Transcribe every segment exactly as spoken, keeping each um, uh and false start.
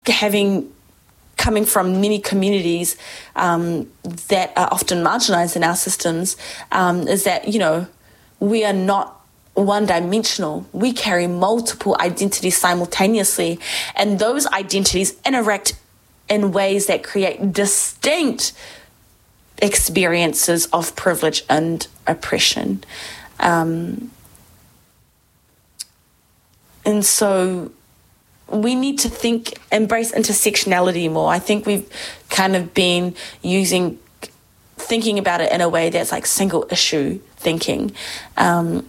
having coming from many communities um, that are often marginalized in our systems, um, is that, you know, we are not one-dimensional. We carry multiple identities simultaneously, and those identities interact in ways that create distinct experiences of privilege and oppression. Um, and so we need to think, embrace intersectionality more. I think we've kind of been using, thinking about it in a way that's like single issue thinking. Um,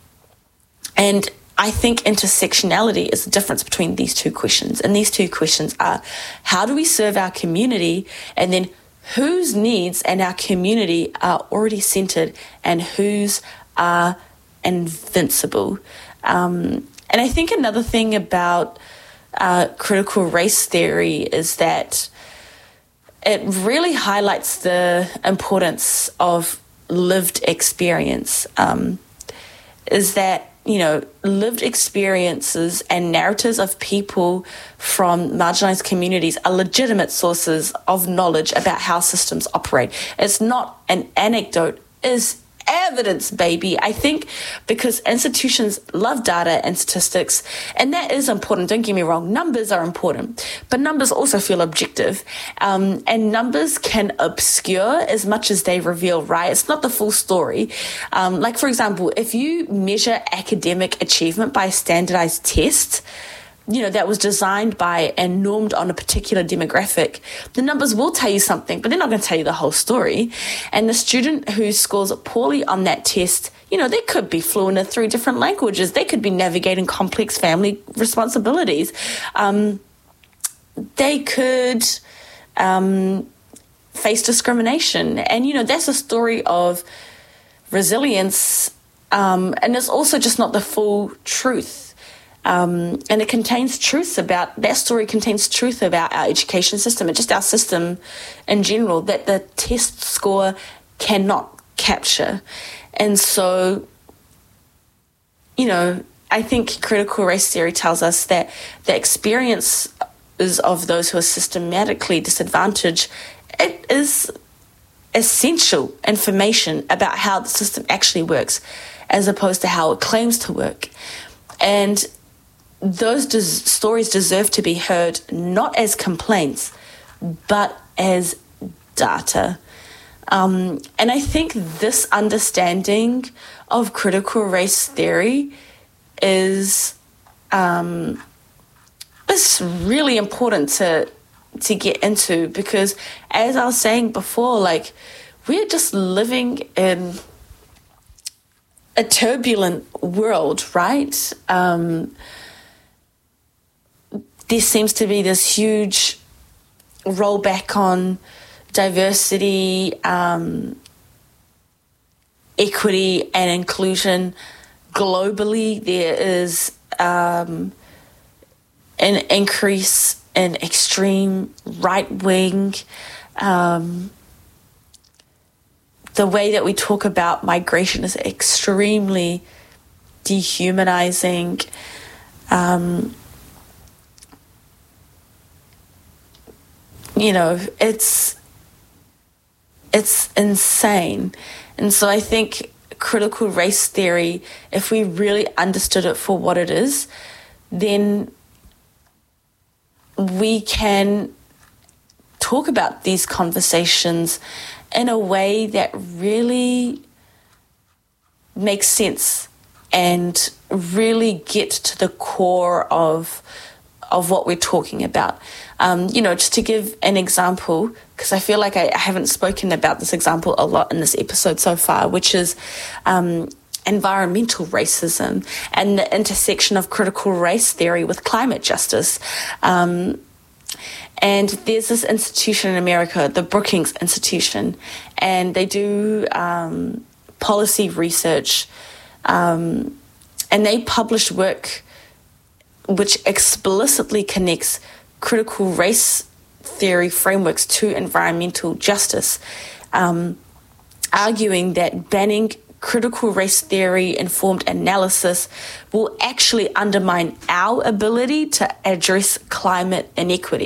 and I think intersectionality is the difference between these two questions. And these two questions are, how do we serve our community? And then whose needs in our community are already centered and whose are invincible? Um, and I think another thing about uh, critical race theory is that it really highlights the importance of lived experience, um, is that, you know, lived experiences and narratives of people from marginalized communities are legitimate sources of knowledge about how systems operate. It's not an anecdote, it's evidence, baby. I think because institutions love data and statistics, and that is important, don't get me wrong, numbers are important, but numbers also feel objective, um, and numbers can obscure as much as they reveal, right? It's not the full story. Um, like, for example, if you measure academic achievement by a standardized test, you know, that was designed by and normed on a particular demographic, the numbers will tell you something, but they're not going to tell you the whole story. And the student who scores poorly on that test, you know, they could be fluent in three different languages. They could be navigating complex family responsibilities. Um, they could um, face discrimination. And, you know, that's a story of resilience. Um, and it's also just not the full truth. Um, and it contains truths about, that story contains truth about our education system and just our system in general that the test score cannot capture. And so, you know, I think critical race theory tells us that the experiences of those who are systematically disadvantaged, it is essential information about how the system actually works as opposed to how it claims to work. And those des- stories deserve to be heard not as complaints, but as data. Um, and I think this understanding of critical race theory is um, is really important to to get into, because, as I was saying before, like, we're just living in a turbulent world, right? Um, There seems to be this huge rollback on diversity, um, equity and inclusion globally. There is um, an increase in extreme right-wing. Um, the way that we talk about migration is extremely dehumanizing. Um, You know, it's it's insane. And so I think critical race theory, if we really understood it for what it is, then we can talk about these conversations in a way that really makes sense and really get to the core of of what we're talking about. Um, you know, just to give an example, because I feel like I, I haven't spoken about this example a lot in this episode so far, which is um, environmental racism and the intersection of critical race theory with climate justice. Um, and there's this institution in America, the Brookings Institution, and they do um, policy research, um, and they publish work which explicitly connects critical race theory frameworks to environmental justice, um, arguing that banning critical race theory informed analysis will actually undermine our ability to address climate inequity.